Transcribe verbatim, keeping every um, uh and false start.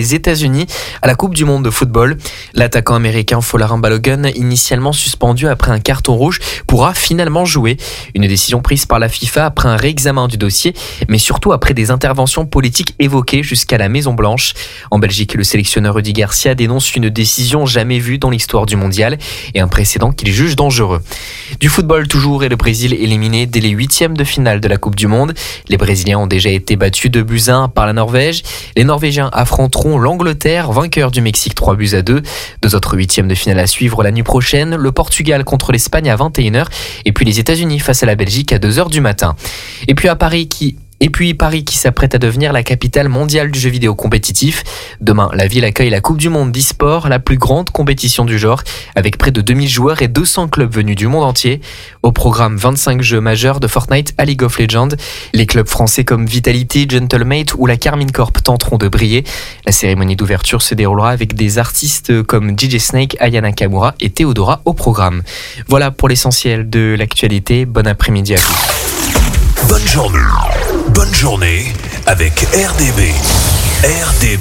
les États-Unis à la Coupe du Monde de football. L'attaquant américain Folarin Balogun, initialement suspendu après un carton rouge, pourra finalement jouer. Une décision prise par la FIFA après un réexamen du dossier, mais surtout après des interventions politiques évoquées jusqu'à la Maison-Blanche. En Belgique, le sélectionneur Rudy Garcia dénonce une décision jamais vue dans l'histoire du mondial et un précédent qu'il juge dangereux. Du football toujours, et le Brésil éliminé dès les huitièmes de finale de la Coupe du Monde. Les Brésiliens ont déjà été battus deux buts à un par la Norvège. Les Norvégiens affronteront l'Angleterre, vainqueur du Mexique trois buts à deux. Deux autres huitièmes de finale à suivre la nuit prochaine. Le Portugal contre l'Espagne à vingt et une heures et puis les États-Unis face à la Belgique à deux heures du matin. Et puis à Paris qui... Et puis Paris qui s'apprête à devenir la capitale mondiale du jeu vidéo compétitif. Demain, la ville accueille la Coupe du Monde d'e-sport, la plus grande compétition du genre, avec près de deux mille joueurs et deux cents clubs venus du monde entier. Au programme, vingt-cinq jeux majeurs de Fortnite à League of Legends. Les clubs français comme Vitality, Gentlemate ou la Carmine Corp tenteront de briller. La cérémonie d'ouverture se déroulera avec des artistes comme D J Snake, Aya Nakamura et Théodora au programme. Voilà pour l'essentiel de l'actualité. Bon après-midi à vous. Bonne journée. Bonne journée avec R D B. R D B.